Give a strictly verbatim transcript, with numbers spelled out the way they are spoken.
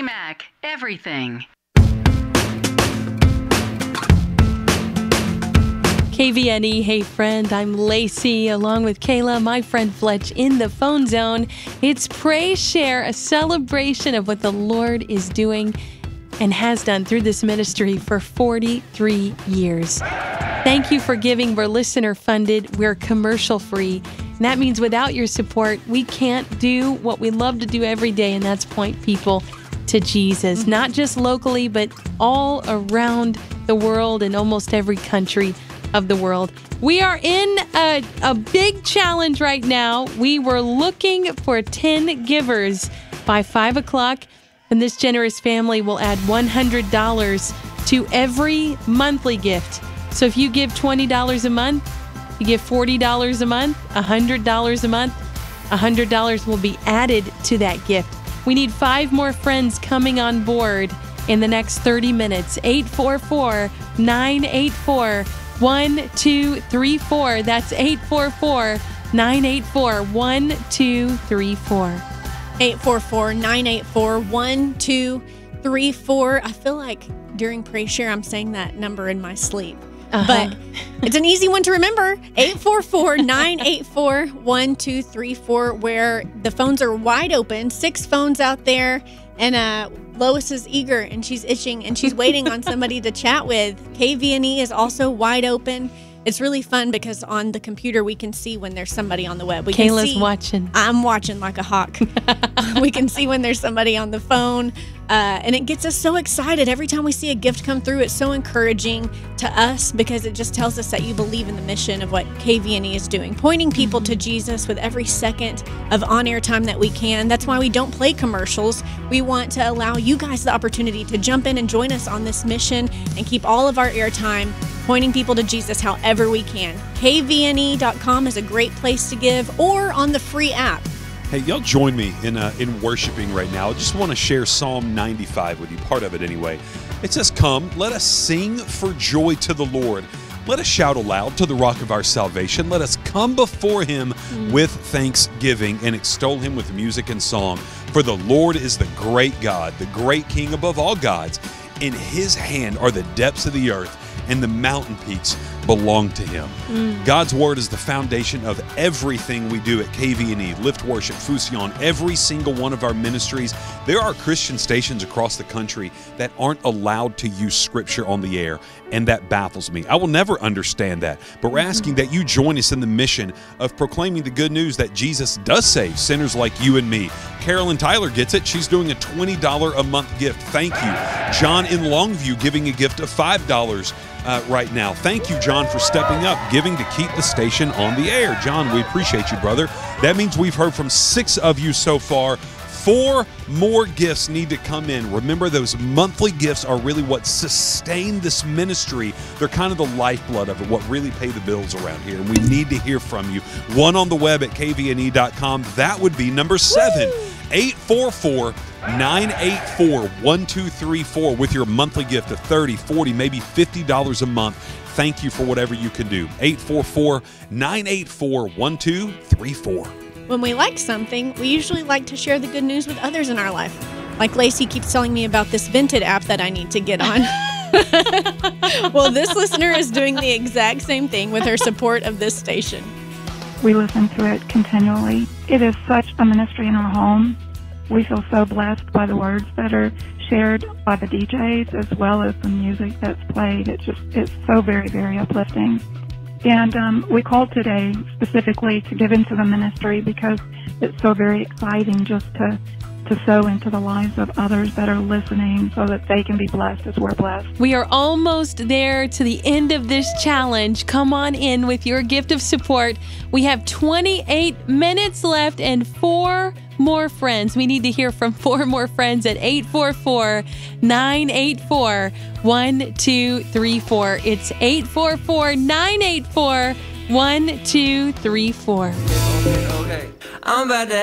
Mac, everything. K V N E, hey friend, I'm Lacey, along with Kayla, my friend Fletch, in the phone zone. It's Pray Share, a celebration of what the Lord is doing and has done through this ministry for forty-three years. Thank you for giving. We're listener funded. We're commercial free. And that means without your support, we can't do what we love to do every day, and that's point people to Jesus, mm-hmm. not just locally, but all around the world and almost every country of the world. We are in a, a big challenge right now. We were looking for ten givers by five o'clock, and this generous family will add one hundred dollars to every monthly gift. So if you give twenty dollars a month, you give forty dollars a month, one hundred dollars a month, one hundred dollars will be added to that gift. We need five more friends coming on board in the next thirty minutes. eight four four, nine eight four, one two three four. That's eight four four, nine eight four, one two three four. eight four four, nine eight four, one two three four. I feel like during Pray Share, I'm saying that number in my sleep. Uh-huh. But it's an easy one to remember. eight four four, nine eight four, one two three four, where the phones are wide open. Six phones out there. And uh, Lois is eager, and she's itching, and she's waiting on somebody to chat with. K V N E is also wide open. It's really fun because on the computer, we can see when there's somebody on the web. We Kayla's can see, watching. I'm watching like a hawk. We can see when there's somebody on the phone. Uh, and it gets us so excited. Every time we see a gift come through, it's so encouraging to us because it just tells us that you believe in the mission of what K V N E is doing, pointing people mm-hmm. to Jesus with every second of on-air time that we can. That's why we don't play commercials. We want to allow you guys the opportunity to jump in and join us on this mission and keep all of our airtime pointing people to Jesus however we can. K V N E dot com is a great place to give, or on the free app. Hey, y'all join me in uh, in worshiping right now. I just want to share Psalm ninety-five with you, part of it anyway. It says, "Come, let us sing for joy to the Lord. Let us shout aloud to the rock of our salvation. Let us come before him mm. with thanksgiving and extol him with music and song. For the Lord is the great God, the great King above all gods. In his hand are the depths of the earth, and the mountain peaks belong to him." Mm. God's word is the foundation of everything we do at K V N E, Lift Worship, Fusion, every single one of our ministries. There are Christian stations across the country that aren't allowed to use scripture on the air, and that baffles me. I will never understand that, but we're asking that you join us in the mission of proclaiming the good news that Jesus does save sinners like you and me. Carolyn Tyler gets it. She's doing a twenty dollars a month gift. Thank you. John in Longview giving a gift of five dollars Uh, right now. Thank you, John, for stepping up, giving to keep the station on the air. John, we appreciate you, brother. That means we've heard from six of you so far. Four more gifts need to come in. Remember, those monthly gifts are really what sustain this ministry. They're kind of the lifeblood of it, what really pay the bills around here. And we need to hear from you. One on the web at K V N E dot com. That would be number seven. eight four four, nine eight four, one two three four with your monthly gift of thirty dollars, forty dollars, maybe fifty dollars a month. Thank you for whatever you can do. eight four four, nine eight four, one two three four. When we like something, we usually like to share the good news with others in our life. Like Lacey keeps telling me about this Vinted app that I need to get on. Well, this listener is doing the exact same thing with her support of this station. We listen to it continually. It is such a ministry in our home. We feel so blessed by the words that are shared by the D Js as well as the music that's played. It's just, it's so very, very uplifting. And um, we called today specifically to give into the ministry because it's so very exciting just to to sow into the lives of others that are listening so that they can be blessed as we're blessed. We are almost there to the end of this challenge. Come on in with your gift of support. We have twenty-eight minutes left and four more friends. We need to hear from four more friends at eight four four, nine eight four, one two three four. It's eight four four, nine eight four, one two three four. Okay, okay. I'm about to